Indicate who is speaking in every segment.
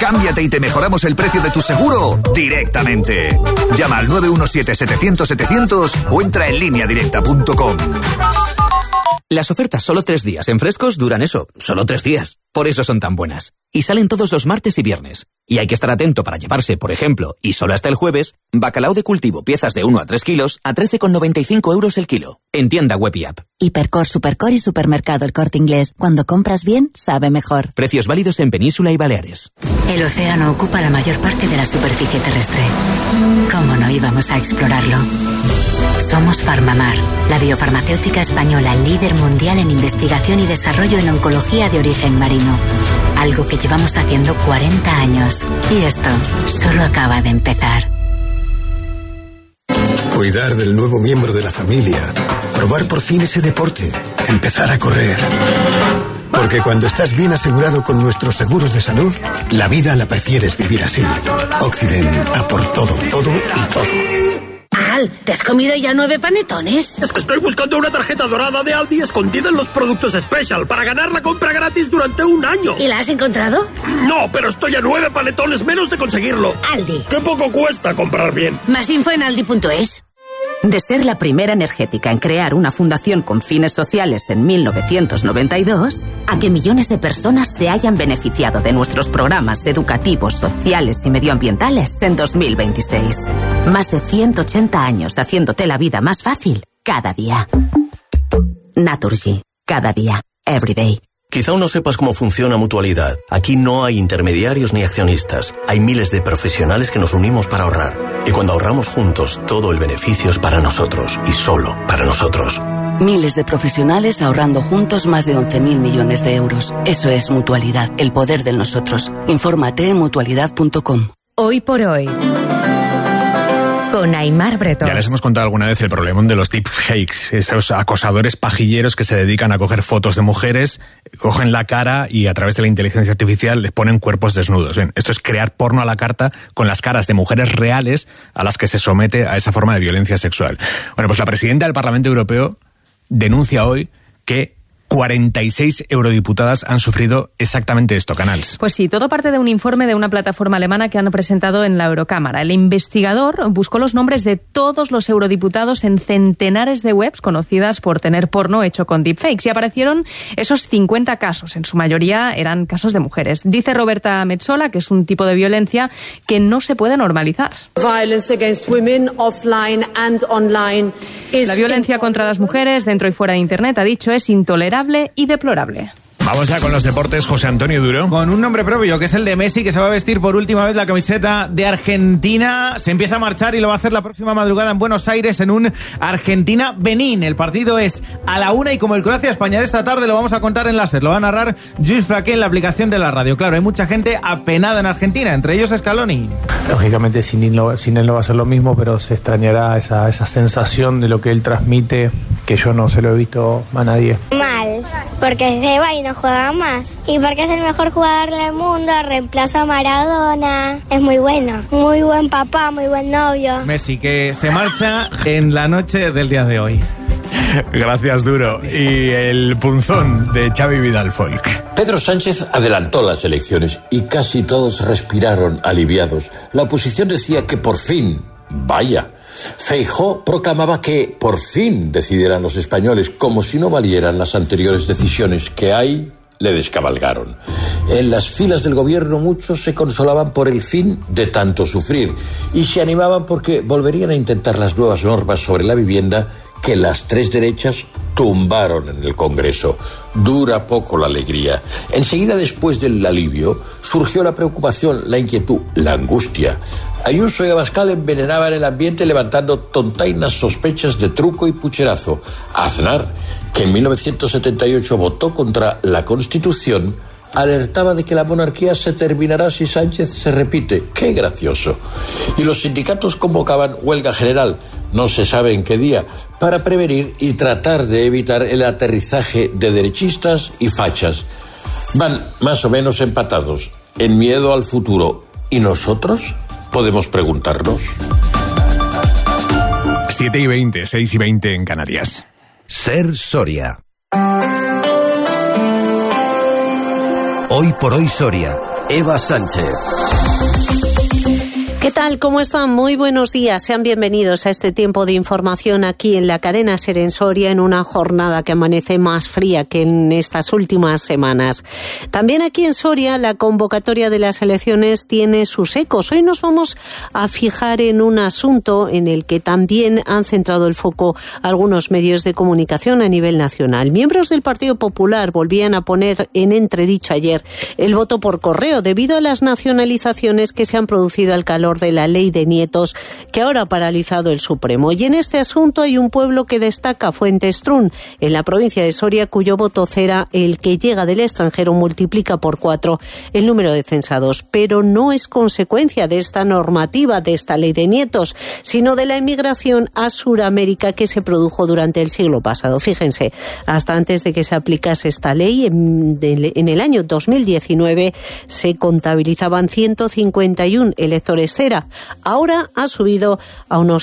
Speaker 1: Cámbiate y te mejoramos el precio de tu seguro directamente. Llama al 917-700-700 o entra en lineadirecta.com.
Speaker 2: Las ofertas solo 3 días en Frescos duran eso, solo 3 días. Por eso son tan buenas. Y salen todos los martes y viernes. Y hay que estar atento para llevarse, por ejemplo, y solo hasta el jueves, bacalao de cultivo, piezas de 1 a 3 kilos a 13,95 € el kilo. En tienda web y app.
Speaker 3: Hipercor, Supercor y Supermercado El Corte Inglés. Cuando compras bien, sabe mejor.
Speaker 2: Precios válidos en Península y Baleares.
Speaker 4: El océano ocupa la mayor parte de la superficie terrestre. ¿Cómo no íbamos a explorarlo? Somos Farmamar, la biofarmacéutica española líder mundial en investigación y desarrollo en oncología de origen marino. Algo que llevamos haciendo 40 años. Y esto solo acaba de empezar.
Speaker 5: Cuidar del nuevo miembro de la familia. Probar por fin ese deporte. Empezar a correr. Porque cuando estás bien asegurado con nuestros seguros de salud, la vida la prefieres vivir así. Occident, a por todo, todo y todo.
Speaker 6: Al, ¿te has comido ya 9 panetones?
Speaker 7: Es que estoy buscando una tarjeta dorada de Aldi escondida en los productos Special para ganar la compra gratis durante 1 año.
Speaker 6: ¿Y la has encontrado?
Speaker 7: No, pero estoy a 9 panetones menos de conseguirlo.
Speaker 6: Aldi.
Speaker 7: ¡Qué poco cuesta comprar bien!
Speaker 6: Más info en aldi.es.
Speaker 8: De ser la primera energética en crear una fundación con fines sociales en 1992, a que millones de personas se hayan beneficiado de nuestros programas educativos, sociales y medioambientales en 2026. Más de 180 años haciéndote la vida más fácil cada día. Naturgy. Cada día. Every day.
Speaker 9: Quizá aún no sepas cómo funciona Mutualidad. Aquí no hay intermediarios ni accionistas. Hay miles de profesionales que nos unimos para ahorrar. Y cuando ahorramos juntos, todo el beneficio es para nosotros y solo para nosotros.
Speaker 10: Miles de profesionales ahorrando juntos más de 11.000 millones de euros. Eso es Mutualidad, el poder del nosotros. Infórmate en mutualidad.com.
Speaker 11: Hoy por hoy, con Aimar Bretón.
Speaker 12: Ya les hemos contado alguna vez el problemón de los deepfakes, esos acosadores pajilleros que se dedican a coger fotos de mujeres, cogen la cara y a través de la inteligencia artificial les ponen cuerpos desnudos. Bien, esto es crear porno a la carta con las caras de mujeres reales a las que se somete a esa forma de violencia sexual. Bueno, pues la presidenta del Parlamento Europeo denuncia hoy que 46 eurodiputadas han sufrido exactamente esto, Canals.
Speaker 13: Pues sí, todo parte de un informe de una plataforma alemana que han presentado en la Eurocámara. El investigador buscó los nombres de todos los eurodiputados en centenares de webs conocidas por tener porno hecho con deepfakes y aparecieron esos 50 casos. En su mayoría eran casos de mujeres. Dice Roberta Metsola que es un tipo de violencia que no se puede normalizar. La violencia contra las mujeres dentro y fuera de Internet, ha dicho, es intolerable y deplorable.
Speaker 12: Vamos ya con los deportes, José Antonio Duro.
Speaker 14: Con un nombre propio, que es el de Messi, que se va a vestir por última vez la camiseta de Argentina. Se empieza a marchar y lo va a hacer la próxima madrugada en Buenos Aires en un Argentina-Benín. El partido es a la 1 y como el Croacia-España de esta tarde lo vamos a contar en láser. Lo va a narrar Luis Flaqué en la aplicación de la radio. Claro, hay mucha gente apenada en Argentina, entre ellos Scaloni.
Speaker 15: Lógicamente sin él no va a ser lo mismo, pero se extrañará esa sensación de lo que él transmite, que yo no se lo he visto a nadie.
Speaker 16: Mal, porque se va y no juega más. Y porque es el mejor jugador del mundo, reemplaza a Maradona. Es muy bueno, muy buen papá, muy buen novio.
Speaker 14: Messi, que se marcha en la noche del día de hoy.
Speaker 12: Gracias, Duro. Y el punzón de Xavi Vidal Folk.
Speaker 17: Pedro Sánchez adelantó las elecciones y casi todos respiraron aliviados. La oposición decía que por fin, vaya. Feijóo proclamaba que por fin decidirán los españoles, como si no valieran las anteriores decisiones que hay. Le descabalgaron. En las filas del gobierno muchos se consolaban por el fin de tanto sufrir y se animaban porque volverían a intentar las nuevas normas sobre la vivienda que las tres derechas tumbaron en el Congreso. Dura poco la alegría. Enseguida, después del alivio, surgió la preocupación, la inquietud, la angustia. Ayuso y Abascal envenenaban el ambiente levantando tontainas sospechas de truco y pucherazo. Aznar, que en 1978 votó contra la Constitución, alertaba de que la monarquía se terminará si Sánchez se repite. ¡Qué gracioso! Y los sindicatos convocaban huelga general, no se sabe en qué día, para prevenir y tratar de evitar el aterrizaje de derechistas y fachas. Van más o menos empatados en miedo al futuro. ¿Y nosotros? Podemos preguntarnos.
Speaker 12: 7:20, 6:20 en Canarias.
Speaker 1: Ser Soria. Hoy por hoy Soria,
Speaker 18: Eva Sánchez.
Speaker 19: ¿Qué tal? ¿Cómo están? Muy buenos días. Sean bienvenidos a este tiempo de información aquí en la cadena SER en Soria, en una jornada que amanece más fría que en estas últimas semanas. También aquí en Soria la convocatoria de las elecciones tiene sus ecos. Hoy nos vamos a fijar en un asunto en el que también han centrado el foco algunos medios de comunicación a nivel nacional. Miembros del Partido Popular volvían a poner en entredicho ayer el voto por correo debido a las nacionalizaciones que se han producido al calor de la ley de nietos que ahora ha paralizado el Supremo. Y en este asunto hay un pueblo que destaca, Fuentestrún, en la provincia de Soria, cuyo voto cera, el que llega del extranjero, multiplica por 4 el número de censados. Pero no es consecuencia de esta normativa, de esta ley de nietos, sino de la emigración a Sudamérica que se produjo durante el siglo pasado. Fíjense, hasta antes de que se aplicase esta ley, en el año 2019 se contabilizaban 151 electores cera. Ahora ha subido a unos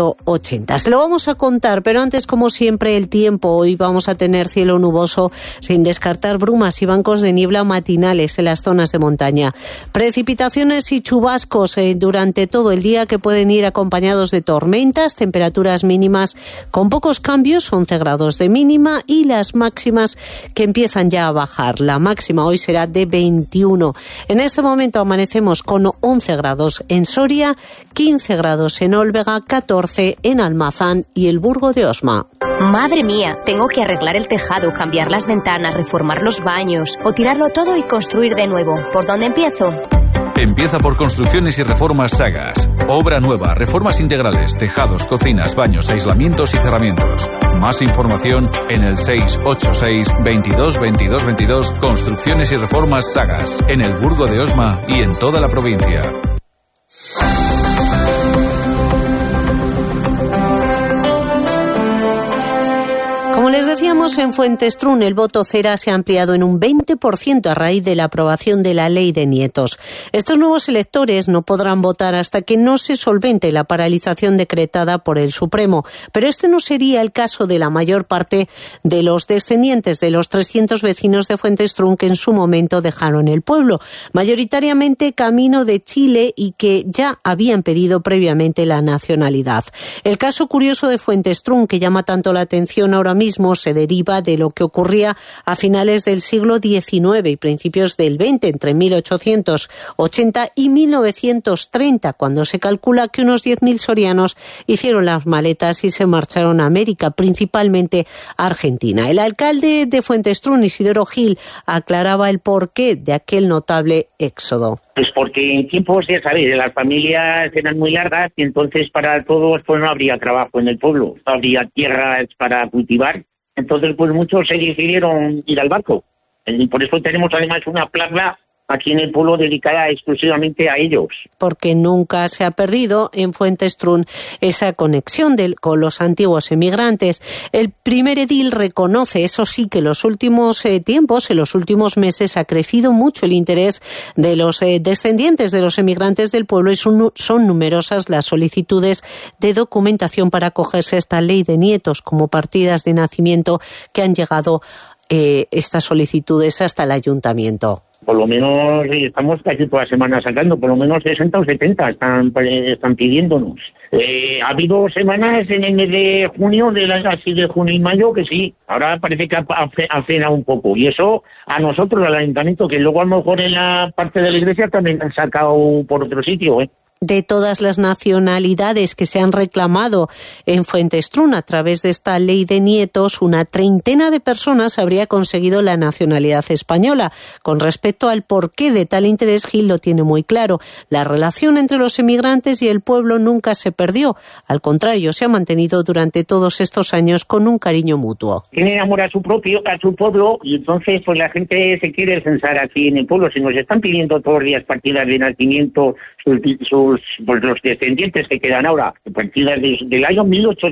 Speaker 19: 180. Se lo vamos a contar, pero antes, como siempre, el tiempo. Hoy vamos a tener cielo nuboso, sin descartar brumas y bancos de niebla matinales en las zonas de montaña. Precipitaciones y chubascos durante todo el día que pueden ir acompañados de tormentas, temperaturas mínimas con pocos cambios, 11 grados de mínima, y las máximas que empiezan ya a bajar. La máxima hoy será de 21. En este momento amanecemos con 11 grados en Soria, 15 grados en Olvega, 14 en Almazán y el Burgo de Osma.
Speaker 11: Madre mía, tengo que arreglar el tejado, cambiar las ventanas, reformar los baños o tirarlo todo y construir de nuevo. ¿Por dónde empiezo?
Speaker 20: Empieza por Construcciones y Reformas Sagas. Obra nueva, reformas integrales, tejados, cocinas, baños, aislamientos y cerramientos. Más información en el 686 22 22 22. Construcciones y Reformas Sagas, en el Burgo de Osma y en toda la provincia.
Speaker 19: Como les decíamos, en Fuentestrún el voto cera se ha ampliado en un 20% a raíz de la aprobación de la ley de nietos. Estos nuevos electores no podrán votar hasta que no se solvente la paralización decretada por el Supremo. Pero este no sería el caso de la mayor parte de los descendientes de los 300 vecinos de Fuentestrún que en su momento dejaron el pueblo, mayoritariamente camino de Chile y que ya habían pedido previamente la nacionalidad. El caso curioso de Fuentestrún, que llama tanto la atención ahora mismo, se deriva de lo que ocurría a finales del siglo XIX y principios del XX, entre 1880 y 1930, cuando se calcula que unos 10.000 sorianos hicieron las maletas y se marcharon a América, principalmente a Argentina. El alcalde de Fuentestrún, Isidoro Gil, aclaraba el porqué de aquel notable éxodo.
Speaker 21: Pues porque en tiempos, ya sabéis, las familias eran muy largas y entonces para todos pues no habría trabajo en el pueblo, no habría tierras para cultivar, entonces pues muchos se decidieron ir al barco. Y por eso tenemos además una plaza aquí en el pueblo dedicada exclusivamente a ellos. Porque nunca se ha perdido en Fuentestrún esa conexión con los antiguos emigrantes. El primer edil reconoce, eso sí, que en los últimos tiempos, en los últimos meses, ha crecido mucho el interés de los descendientes de los emigrantes del pueblo y son numerosas las solicitudes de documentación para acogerse a esta ley de nietos como partidas de nacimiento que han llegado estas solicitudes hasta el ayuntamiento. Por lo menos estamos casi toda la semana sacando, por lo menos 60 o 70 están pidiéndonos. Ha habido semanas en el mes de junio, así de junio y mayo, que sí, ahora parece que ha frenado un poco. Y eso a nosotros, al ayuntamiento, que luego a lo mejor en la parte de la iglesia también han sacado por otro sitio, De todas las nacionalidades que se han reclamado en Fuentestrún a través de esta ley de nietos, una treintena de personas habría conseguido la nacionalidad española. Con respecto al porqué de tal interés, Gil lo tiene muy claro. La relación entre los emigrantes y el pueblo nunca se perdió. Al contrario, se ha mantenido durante todos estos años con un cariño mutuo. Tienen amor a su pueblo, y entonces pues la gente se quiere censar aquí en el pueblo. Si nos están pidiendo todos los días partidas de nacimiento, pues los descendientes que quedan ahora, partidas del año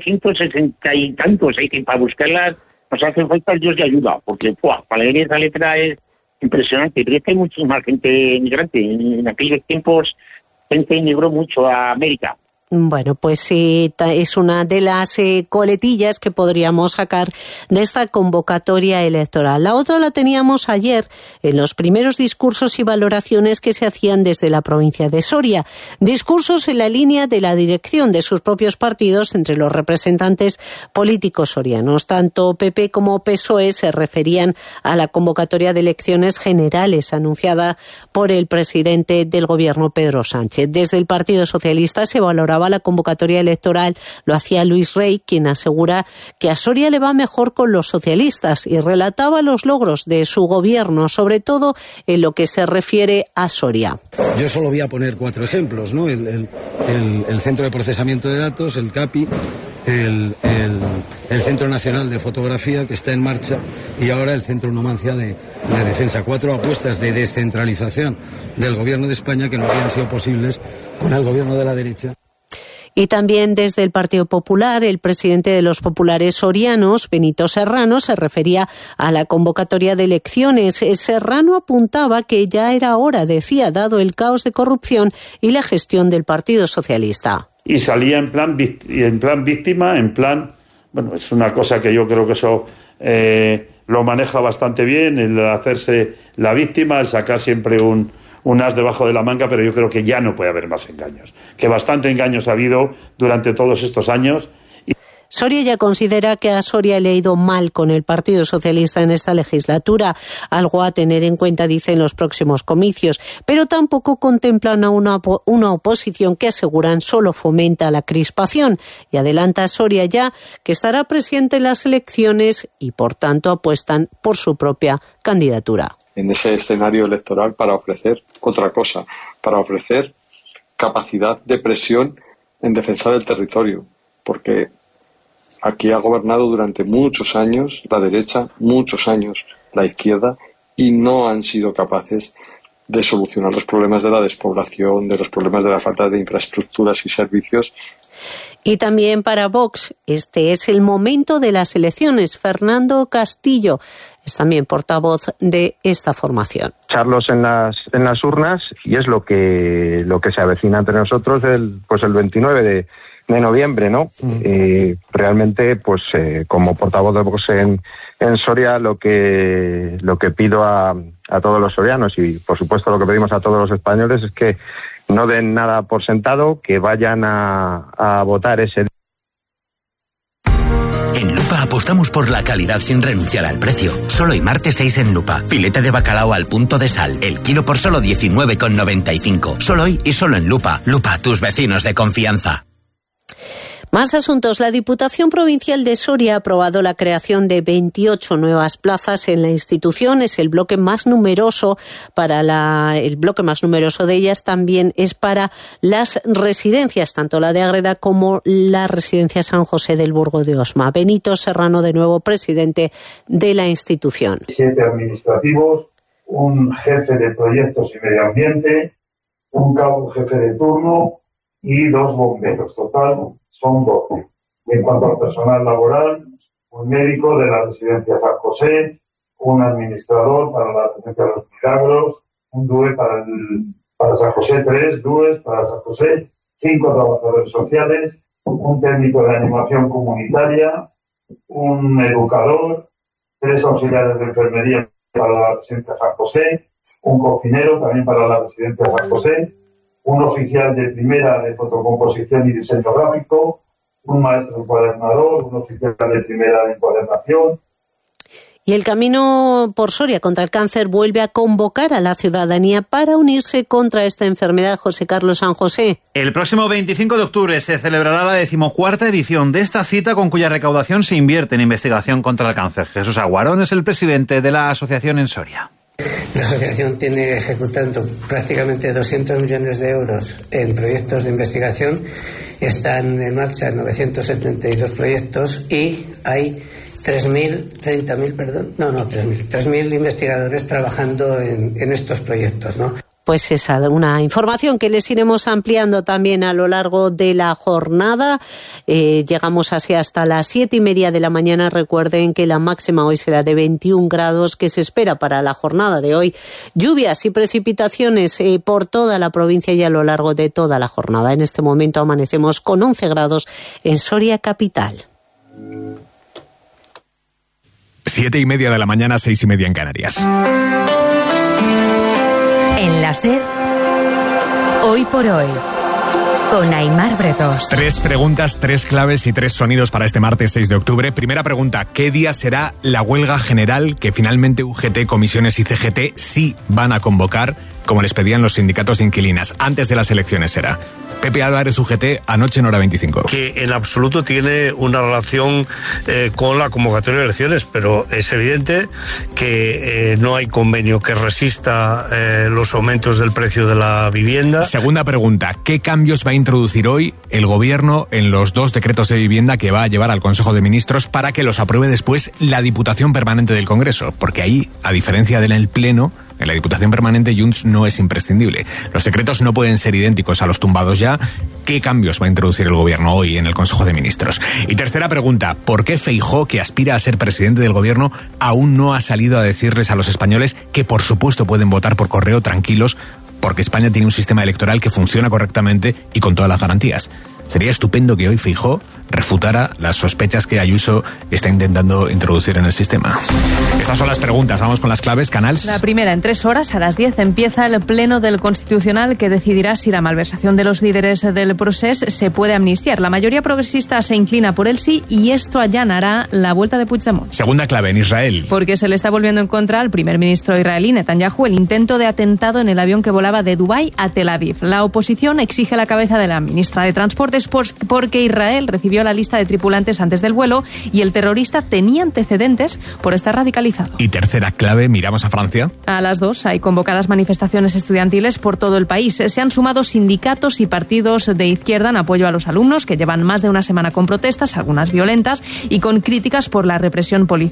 Speaker 21: 1860 y tantos, que para buscarlas nos hace falta el Dios de ayuda, porque para leer esa letra es impresionante, pero es que hay muchísima gente migrante. En aquellos tiempos gente emigró mucho a América,
Speaker 19: Bueno, pues sí, es una de las coletillas que podríamos sacar de esta convocatoria electoral. La otra la teníamos ayer en los primeros discursos y valoraciones que se hacían desde la provincia de Soria. Discursos en la línea de la dirección de sus propios partidos entre los representantes políticos sorianos. Tanto PP como PSOE se referían a la convocatoria de elecciones generales anunciada por el presidente del gobierno, Pedro Sánchez. Desde el Partido Socialista se valoraba la convocatoria electoral, lo hacía Luis Rey, quien asegura que a Soria le va mejor con los socialistas y relataba los logros de su gobierno, sobre todo en lo que se refiere a Soria.
Speaker 18: Yo solo voy a poner 4 ejemplos, ¿no? El Centro de Procesamiento de Datos, el CAPI, el Centro Nacional de Fotografía, que está en marcha, y ahora el Centro Numancia de Defensa. 4 apuestas de descentralización del Gobierno de España que no habían sido posibles con el Gobierno de la derecha.
Speaker 19: Y también desde el Partido Popular, el presidente de los populares sorianos, Benito Serrano, se refería a la convocatoria de elecciones. Serrano apuntaba que ya era hora, decía, dado el caos de corrupción y la gestión del Partido Socialista.
Speaker 22: Y salía en plan víctima, bueno, es una cosa que yo creo que eso lo maneja bastante bien, el hacerse la víctima, el sacar siempre un as debajo de la manga, pero yo creo que ya no puede haber más engaños, que bastante engaños ha habido durante todos estos años.
Speaker 19: Soria ya considera que a Soria le ha ido mal con el Partido Socialista en esta legislatura, algo a tener en cuenta, dice, en los próximos comicios, pero tampoco contemplan a una oposición que aseguran solo fomenta la crispación, y adelanta a Soria ya que estará presente en las elecciones y por tanto apuestan por su propia candidatura.
Speaker 23: En ese escenario electoral para ofrecer otra cosa, para ofrecer capacidad de presión en defensa del territorio, porque aquí ha gobernado durante muchos años la derecha, muchos años la izquierda, y no han sido capaces de solucionar los problemas de la despoblación, de los problemas de la falta de infraestructuras y servicios.
Speaker 19: Y también para Vox, este es el momento de las elecciones. Fernando Castillo es también portavoz de esta formación.
Speaker 24: Echarlos en las urnas, y es lo que se avecina entre nosotros el 29 de noviembre, ¿no? Realmente, pues como portavoz de Vox en Soria, lo que pido a todos los sorianos, y por supuesto lo que pedimos a todos los españoles, es que no den nada por sentado, que vayan a votar ese día.
Speaker 25: En Lupa apostamos por la calidad sin renunciar al precio. Solo hoy martes 6 en Lupa. Filete de bacalao al punto de sal. El kilo por solo 19,95. Solo hoy y solo en Lupa. Lupa, tus vecinos de confianza.
Speaker 19: Más asuntos. La Diputación Provincial de Soria ha aprobado la creación de 28 nuevas plazas en la institución. Es el bloque más numeroso el bloque más numeroso de ellas también es para las residencias, tanto la de Ágreda como la residencia San José del Burgo de Osma. Benito Serrano, de nuevo presidente de la institución.
Speaker 26: 7 administrativos, un jefe de proyectos y medio ambiente, un cabo jefe de turno y 2 bomberos. Total son 12. En cuanto al personal laboral, un médico de la residencia San José, un administrador para la residencia de los Milagros, un DUE para San José, 3 DUEs para San José, 5 trabajadores sociales, un técnico de animación comunitaria, un educador, 3 auxiliares de enfermería para la residencia San José, un cocinero también para la residencia San José, un oficial de primera de fotocomposición y diseño gráfico, un maestro encuadernador, un oficial de primera de encuadernación.
Speaker 19: Y el Camino por Soria contra el Cáncer vuelve a convocar a la ciudadanía para unirse contra esta enfermedad. José Carlos San José.
Speaker 27: El próximo 25 de octubre se celebrará la 14ª edición de esta cita, con cuya recaudación se invierte en investigación contra el cáncer. Jesús Aguarón es el presidente de la asociación en Soria.
Speaker 28: La asociación tiene ejecutando prácticamente 200 millones de euros en proyectos de investigación. Están en marcha 972 proyectos y hay 3.000 investigadores trabajando en estos proyectos, ¿no?
Speaker 19: Pues es una información que les iremos ampliando también a lo largo de la jornada. Llegamos así hasta las 7:30 de la mañana. Recuerden que la máxima hoy será de 21 grados, que se espera para la jornada de hoy. Lluvias y precipitaciones por toda la provincia y a lo largo de toda la jornada. En este momento amanecemos con 11 grados en Soria capital.
Speaker 12: 7:30 de la mañana, 6:30 en Canarias.
Speaker 2: En la SER, Hoy por Hoy, con Aimar Bretos.
Speaker 12: 3 preguntas, 3 claves y 3 sonidos para este martes 6 de octubre. Primera pregunta, ¿qué día será la huelga general que finalmente UGT, comisiones y CGT sí van a convocar, como les pedían los sindicatos de inquilinas? Antes de las elecciones será. Pepe Álvarez, UGT, anoche en Hora 25.
Speaker 3: Que en absoluto tiene una relación con la convocatoria de elecciones, pero es evidente que no hay convenio que resista los aumentos del precio de la vivienda.
Speaker 12: Segunda pregunta, ¿qué cambios va a introducir hoy el Gobierno en los 2 decretos de vivienda que va a llevar al Consejo de Ministros para que los apruebe después la Diputación Permanente del Congreso? Porque ahí, a diferencia del Pleno, en la Diputación Permanente, Junts no es imprescindible. Los decretos no pueden ser idénticos a los tumbados ya. ¿Qué cambios va a introducir el Gobierno hoy en el Consejo de Ministros? Y tercera pregunta, ¿por qué Feijóo, que aspira a ser presidente del Gobierno, aún no ha salido a decirles a los españoles que por supuesto pueden votar por correo tranquilos, porque España tiene un sistema electoral que funciona correctamente y con todas las garantías? Sería estupendo que hoy Feijóo refutara las sospechas que Ayuso está intentando introducir en el sistema. Estas son las preguntas. Vamos con las claves. Canals.
Speaker 13: La primera, en 3 horas, a las 10, empieza el Pleno del Constitucional que decidirá si la malversación de los líderes del procés se puede amnistiar. La mayoría progresista se inclina por el sí y esto allanará la vuelta de Puigdemont.
Speaker 12: Segunda clave, en Israel.
Speaker 13: Porque se le está volviendo en contra al primer ministro israelí, Netanyahu, el intento de atentado en el avión que volaba de Dubái a Tel Aviv. La oposición exige la cabeza de la ministra de Transportes porque Israel recibió la lista de tripulantes antes del vuelo y el terrorista tenía antecedentes por estar radicalizado.
Speaker 12: Y tercera clave, miramos a Francia.
Speaker 13: A las 2 hay convocadas manifestaciones estudiantiles por todo el país. Se han sumado sindicatos y partidos de izquierda en apoyo a los alumnos que llevan más de una semana con protestas, algunas violentas, y con críticas por la represión policial.